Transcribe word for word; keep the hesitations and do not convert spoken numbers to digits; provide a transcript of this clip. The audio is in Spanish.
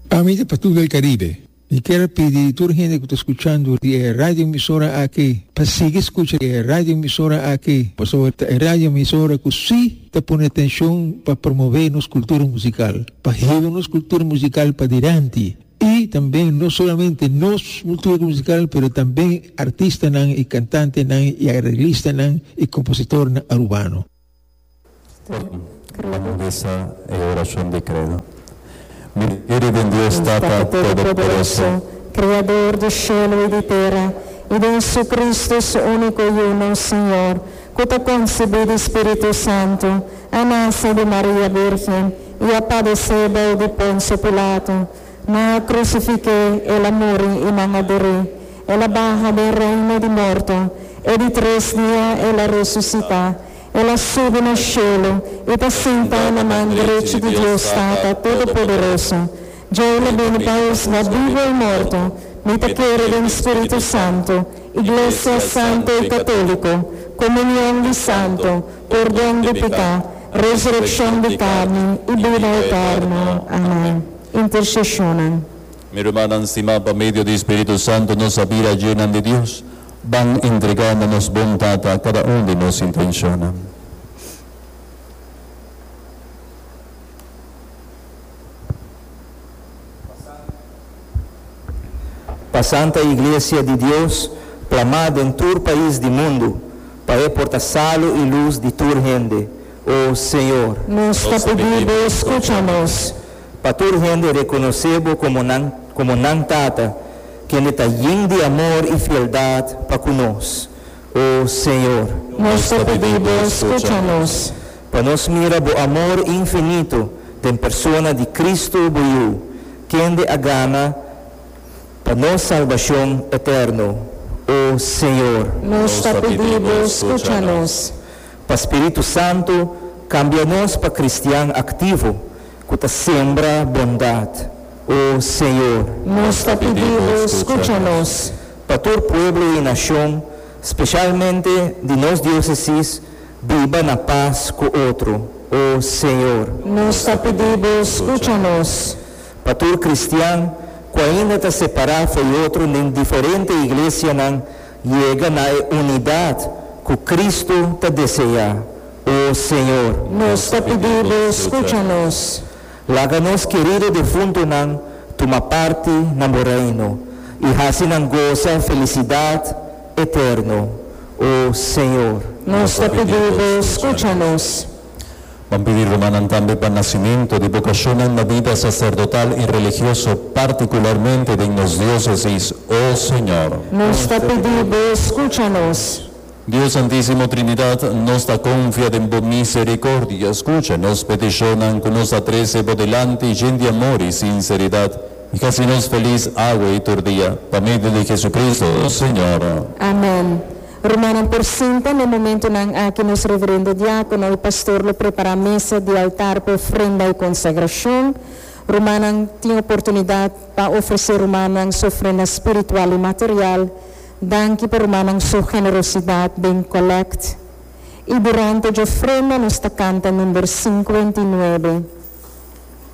Amiga Pastor del Caribe, y quiero pedir a toda la gente que está escuchando la radio emisora aquí, para seguir escuchando la radio emisora aquí, pues la radio emisora que sí te pone atención para promover nuestra cultura musical, para llevar nuestra cultura musical para adelante. Y también no solamente nuestra cultura musical, pero también artistas y cantantes y arreglistas y compositores urbanos. Esa es la oración de credo. Misericórdia de Deus Tata Todo-Poderoso, Criador do cielo e de terra, e de Jesus Cristo, su único y uno Señor, que te concebeu do Espírito Santo, a nasce de Maria Virgem, e a padecida de Poncio Pilato, na crucifiquei, ela morre e não adorei, ela barra del reino de morto, e de três dias ela ressuscita, ela sube no cielo e está sentada na mão direita de Deus Tata Todo-Poderoso. Eu le bene país na vivo e morto, me te quero do Espírito Santo, Igreja Santo e Católico, comunhão de santo, perdão de pecado, ressurreição de carne e vida eterna. Amém. Intercessionem. Mi hermana encima por medio del Espíritu Santo nos vida llena de Dios, van entregándonos bondad a cada uno de nos intenciona. Para a Santa Igreja de Deus, clamada em todo o país do mundo, para portar salo e luz de toda gente. Oh Senhor, nos pedido, escucha-nos. Para toda gente reconhecemos como nan, como nan tata, que ele está lleno de amor e fidelidade para conosco. Oh Senhor, nos pedido, escucha-nos. Para nós mirar o amor infinito da persona de Cristo Boiú, quem de a gana para nossa salvação eterna. Oh Senhor, nos pedido, escucha-nos. Para Espírito Santo, cambia-nos para cristiano ativo, que sembra bondade. Oh Senhor, nos pedido, escucha-nos. Para todo pueblo e nação, especialmente de nós dióceses, viva na paz com outro. Oh Senhor, nos pedido, escucha-nos. Para todo cristiano, que ainda está separado de outro em diferente igreja, não chega na unidade que Cristo te deseja. Oh Senhor, nos pedido, escucha-nos. Laga-nos querido defunto não toma parte no reino e assim não goza felicidade eterna. Oh Senhor, nos pedido, escucha-nos. Vamos pedir romanan también para el nacimiento de vocación en la vida sacerdotal y religioso, particularmente de los diócesis, oh Señor. Nos pedido, escúchanos. Dios Santísimo Trinidad, nos da confianza en tu misericordia, escúchanos, peticionan con nos atrece por delante y lleno de amor y sinceridad, y casi nos feliz agua y tordía, por medio de Jesucristo, oh Señor. Amén. Romanan por cinta, no momento nang aqui nos reverendo diácono e pastor lo prepara a mesa de altar por ofrenda e consagração. Romanan tinha oportunidade para oferecer Romanan sua ofrenda espiritual e material. Danke por Romanan sua generosidade bem collect. E durante a ofrenda nos canta número cinquenta e nove.